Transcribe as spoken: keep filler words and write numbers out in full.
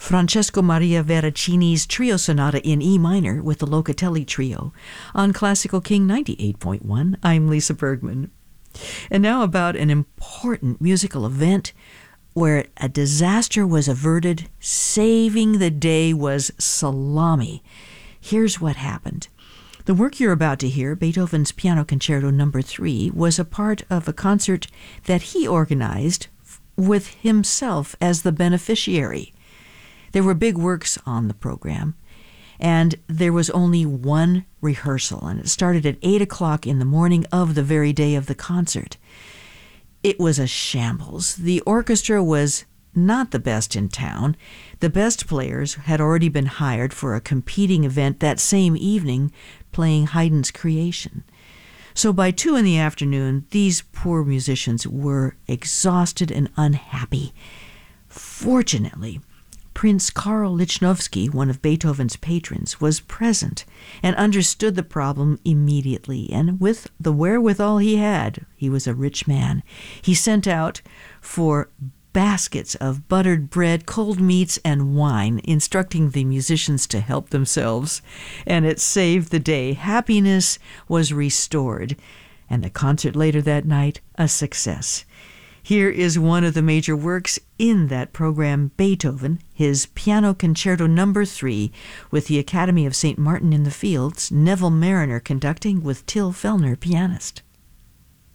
Francesco Maria Veracini's Trio Sonata in E minor with the Locatelli Trio on Classical King ninety-eight point one. I'm Lisa Bergman. And now about an important musical event where a disaster was averted. Saving the day was salami. Here's what happened. The work you're about to hear, Beethoven's Piano Concerto Number three, was a part of a concert that he organized with himself as the beneficiary. There were big works on the program, and there was only one rehearsal, and it started at eight o'clock in the morning of the very day of the concert. It was a shambles. The orchestra was not the best in town. The best players had already been hired for a competing event that same evening, playing Haydn's Creation. So by two in the afternoon, these poor musicians were exhausted and unhappy. Fortunately, Prince Karl Lichnowsky, one of Beethoven's patrons, was present and understood the problem immediately. And with the wherewithal he had, he was a rich man, he sent out for baskets of buttered bread, cold meats, and wine, instructing the musicians to help themselves. And it saved the day. Happiness was restored, and the concert later that night, a success. Here is one of the major works in that program, Beethoven, his Piano Concerto Number three, with the Academy of Saint Martin in the Fields, Neville Marriner conducting with Till Fellner, pianist.